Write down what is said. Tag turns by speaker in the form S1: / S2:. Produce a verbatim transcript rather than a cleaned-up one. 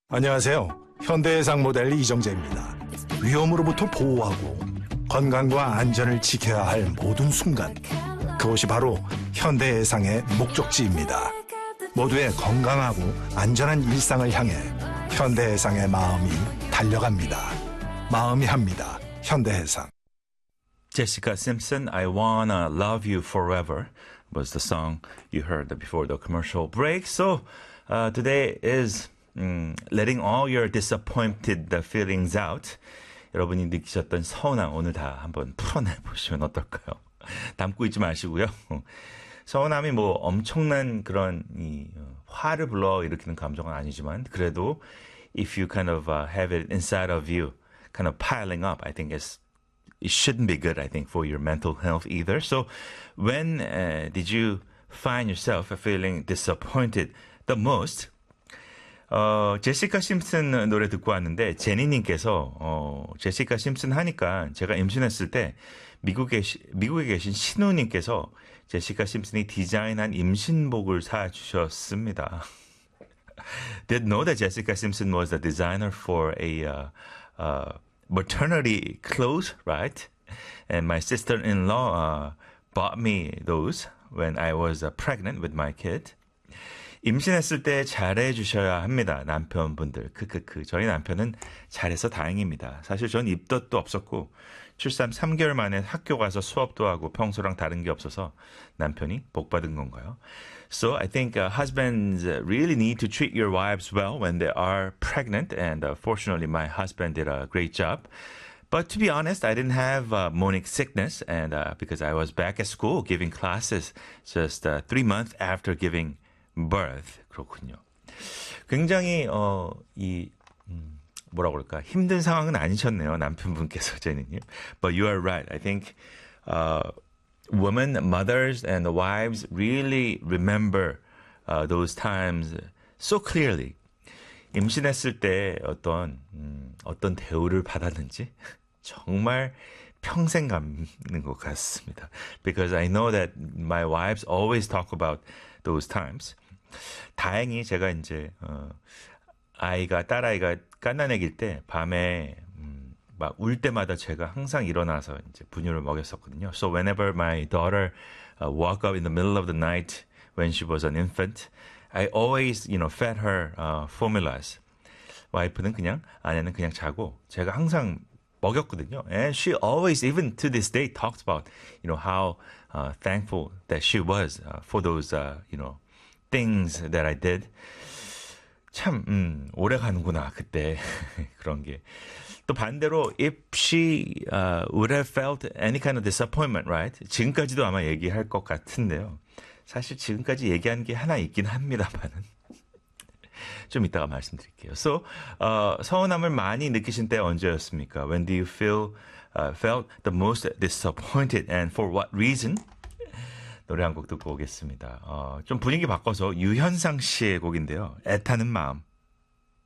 S1: 안녕하세요. 현대해상 모델 이정재입니다. 위험으로부터 보호하고 건강과 안전을 지켜야 할 모든 순간, 그것이 바로 현대해상의 목적지입니다. 모두의 건강하고 안전한 일상을 향해 현대해상의 마음이 달려갑니다. 마음이 합니다. 현대해상.
S2: Jessica Simpson, I Wanna Love You Forever was the song you heard before the commercial break. So uh, today is um, letting all your disappointed feelings out. 여러분이 느끼셨던 서운함 오늘 다 한번 풀어내보시면 어떨까요? 담고 있지 마시고요. 서운함이 뭐 엄청난 그런 이 화를 불러 일으키는 감정은 아니지만 그래도 if you kind of uh, have it inside of you kind of piling up, I think it's it shouldn't be good, I think, for your mental health either. So when uh, did you find yourself feeling disappointed the most? 어, 제시카 심슨 노래 듣고 왔는데 제니님께서 어, 제시카 심슨 하니까 제가 임신했을 때 미국에, 미국에 계신 신우님께서 제시카 심슨이 디자인한 임신복을 사주셨습니다. Did know that Jessica Simpson was the designer for a uh, uh, maternity clothes, right? And my sister-in-law uh, bought me those when I was uh, pregnant with my kid. 임신했을 때 잘해주셔야 합니다. 남편분들. 크크크. 저희 남편은 잘해서 다행입니다. 사실 전 입덧도 없었고 출산 삼 개월 만에 학교 가서 수업도 하고 평소랑 다른 게 없어서 남편이 복 받은 건가요? So I think uh, husbands really need to treat your wives well when they are pregnant. And uh, fortunately, my husband did a great job. But to be honest, I didn't have uh, morning sickness, and uh, because I was back at school giving classes just uh, three months after giving birth. 그렇군요. 굉장히 어, 이 음, 뭐라 그럴까 힘든 상황은 아니셨네요, 남편분께서 제니님. But you are right. I think. Uh, Women, mothers, and the wives really remember uh, those times so clearly. 임신했을 때 어떤 음, 어떤 대우를 받았는지 정말 평생 감는 것 같습니다. Because I know that my wives always talk about those times. 다행히 제가 이제 어, 아이가 딸아이가 갓난아기일 때 밤에 막 울 때마다 제가 항상 일어나서 이제 분유를 먹였었거든요. So whenever my daughter uh, woke up in the middle of the night when she was an infant, I always, you know, fed her uh, formulas. 와이프는 그냥 아내는 그냥 자고 제가 항상 먹였거든요. And she always, even to this day, talks about, you know, how uh, thankful that she was uh, for those, uh, you know, things that I did. 참, 음, 오래 가는구나 그때 그런 게. 또 반대로 if she uh, would have felt any kind of disappointment, right? 지금까지도 아마 얘기할 것 같은데요. 사실 지금까지 얘기한 게 하나 있긴 합니다만은 좀 이따가 말씀드릴게요. So uh, 서운함을 많이 느끼신 때 언제였습니까? When do you feel uh, felt the most disappointed and for what reason? 노래 한 곡 듣고 오겠습니다. 어, 좀 분위기 바꿔서 유현상 씨의 곡인데요. 애타는 마음.